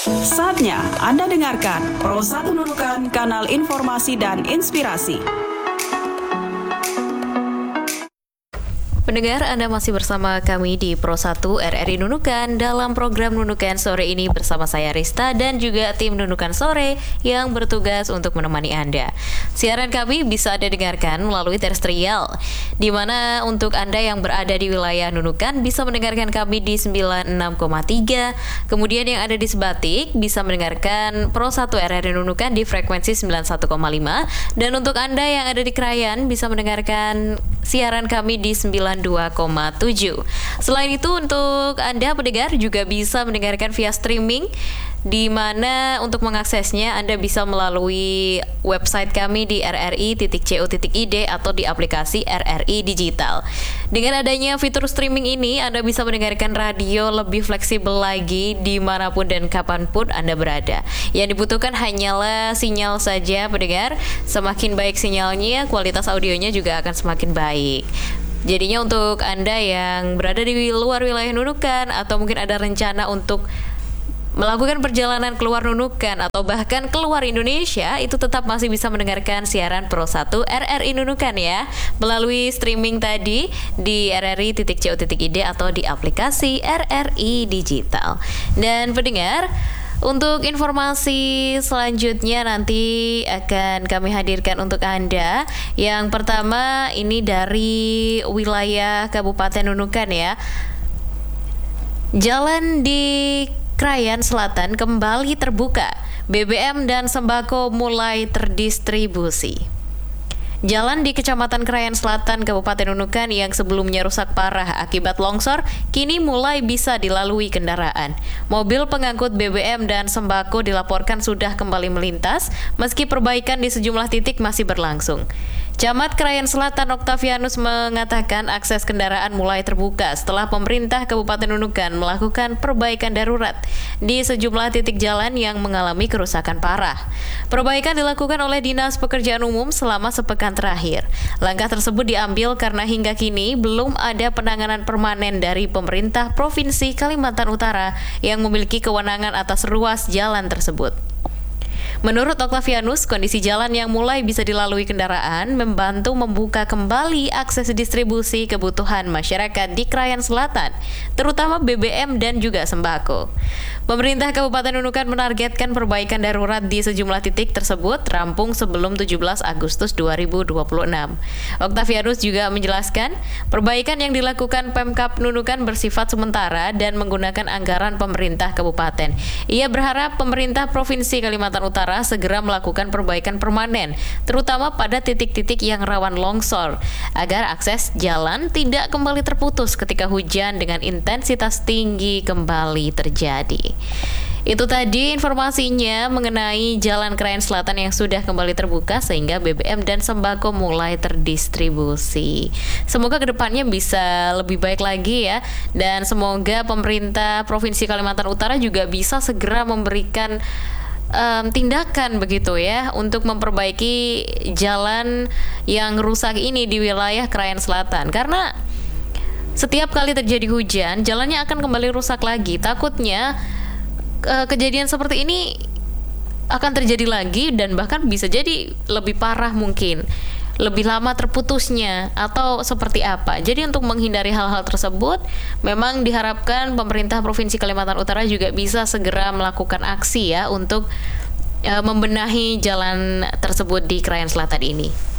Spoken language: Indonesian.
Saatnya Anda dengarkan Pro 1 Nunukan, kanal informasi dan inspirasi. Pendengar, Anda masih bersama kami di Pro 1 RRI Nunukan dalam program Nunukan Sore ini bersama saya Rista dan juga tim Nunukan Sore yang bertugas untuk menemani Anda. Siaran kami bisa Anda dengarkan melalui terestrial, di mana untuk Anda yang berada di wilayah Nunukan bisa mendengarkan kami di 96,3, kemudian yang ada di Sebatik bisa mendengarkan Pro 1 RRI Nunukan di frekuensi 91,5, dan untuk Anda yang ada di Krayan bisa mendengarkan siaran kami di 92,7. Selain itu, untuk Anda pendengar juga bisa mendengarkan via streaming, di mana untuk mengaksesnya Anda bisa melalui website kami di rri.co.id atau di aplikasi RRI Digital. Dengan adanya fitur streaming ini, Anda bisa mendengarkan radio lebih fleksibel lagi dimanapun dan kapanpun Anda berada. Yang dibutuhkan hanyalah sinyal saja, pendengar. Semakin baik sinyalnya, kualitas audionya juga akan semakin baik. Jadinya untuk Anda yang berada di luar wilayah Nunukan atau mungkin ada rencana untuk melakukan perjalanan keluar Nunukan atau bahkan keluar Indonesia, itu tetap masih bisa mendengarkan siaran Pro 1 RRI Nunukan ya, melalui streaming tadi di rri.co.id atau di aplikasi RRI Digital. Dan pendengar, untuk informasi selanjutnya nanti akan kami hadirkan untuk Anda. Yang pertama ini dari wilayah Kabupaten Nunukan ya. Jalan di Krayan Selatan kembali terbuka. BBM dan sembako mulai terdistribusi. Jalan di Kecamatan Krayan Selatan, Kabupaten Nunukan yang sebelumnya rusak parah akibat longsor, kini mulai bisa dilalui kendaraan. Mobil pengangkut BBM dan sembako dilaporkan sudah kembali melintas, meski perbaikan di sejumlah titik masih berlangsung. Camat Krayan Selatan Oktavianus mengatakan akses kendaraan mulai terbuka setelah pemerintah Kabupaten Nunukan melakukan perbaikan darurat di sejumlah titik jalan yang mengalami kerusakan parah. Perbaikan dilakukan oleh Dinas Pekerjaan Umum selama sepekan terakhir. Langkah tersebut diambil karena hingga kini belum ada penanganan permanen dari pemerintah Provinsi Kalimantan Utara yang memiliki kewenangan atas ruas jalan tersebut. Menurut Oktavianus, kondisi jalan yang mulai bisa dilalui kendaraan membantu membuka kembali akses distribusi kebutuhan masyarakat di Krayan Selatan, terutama BBM dan juga sembako. Pemerintah Kabupaten Nunukan menargetkan perbaikan darurat di sejumlah titik tersebut rampung sebelum 17 Agustus 2026. Oktavianus juga menjelaskan, perbaikan yang dilakukan Pemkab Nunukan bersifat sementara dan menggunakan anggaran pemerintah kabupaten. Ia berharap pemerintah Provinsi Kalimantan Utara segera melakukan perbaikan permanen, terutama pada titik-titik yang rawan longsor, agar akses jalan tidak kembali terputus ketika hujan dengan intensitas tinggi kembali terjadi. Itu tadi informasinya mengenai Jalan Krayan Selatan yang sudah kembali terbuka sehingga BBM dan sembako mulai terdistribusi. Semoga kedepannya bisa lebih baik lagi ya, dan semoga pemerintah Provinsi Kalimantan Utara juga bisa segera memberikan tindakan begitu ya untuk memperbaiki jalan yang rusak ini di wilayah Krayan Selatan, karena setiap kali terjadi hujan jalannya akan kembali rusak lagi. Takutnya kejadian seperti ini akan terjadi lagi dan bahkan bisa jadi lebih parah, mungkin lebih lama terputusnya atau seperti apa. Jadi untuk menghindari hal-hal tersebut, memang diharapkan pemerintah Provinsi Kalimantan Utara juga bisa segera melakukan aksi ya untuk membenahi jalan tersebut di Krayan Selatan ini.